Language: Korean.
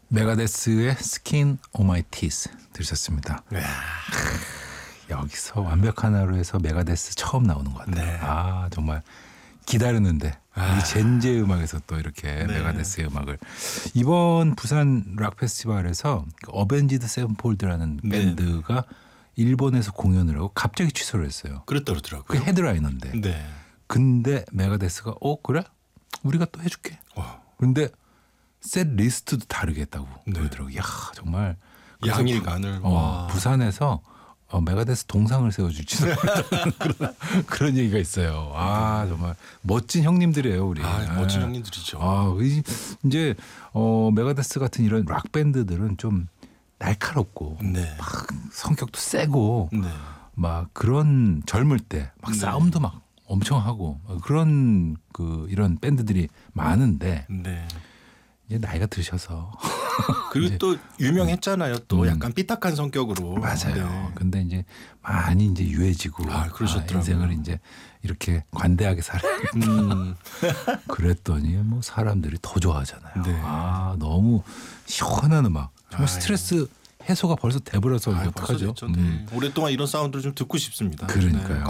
메가데스의 스킨 온 마이 티스 들으셨습니다. 여기서 완벽한 하루에서 메가데스 처음 나오는 것 같아요. 네. 아 정말 기다렸는데 이 젠제 음악에서 또 이렇게 네. 메가데스의 음악을 이번 부산 락 페스티벌에서 어벤지드 세븐폴드라는 네. 밴드가 일본에서 공연을 하고 갑자기 취소를 했어요. 그랬다 그러더라고요. 그게 헤드라이너인데. 네. 근데 메가데스가 그래? 우리가 또 해줄게. 근데 셋 리스트도 다르게 했다고 네. 그러더라고요. 야 정말 그래서 양일간을 와. 부산에서 메가데스 동상을 세워줄지도 그런 얘기가 있어요. 아 정말 멋진 형님들이에요 우리. 멋진 형님들이죠. 이제 메가데스 같은 이런 락 밴드들은 좀 날카롭고 네. 막 성격도 세고 네. 막 그런 젊을 때 막 네. 싸움도 막 엄청 하고 그런 이런 밴드들이 많은데 네. 이제 나이가 드셔서 그리고 이제 또 유명했잖아요. 또 약간 삐딱한 성격으로. 맞아요. 네. 근데 이제 많이 이제 유해지고 그러셨더라고요. 인생을 이제 이렇게 관대하게 살아야겠다. 그랬더니 뭐 사람들이 더 좋아하잖아요. 네. 너무 시원한 음악. 정말 스트레스 해소가 벌써 돼버려서 이게 벌써 어떡하죠? 됐죠. 네. 오랫동안 이런 사운드를 좀 듣고 싶습니다. 그러니까요. 네.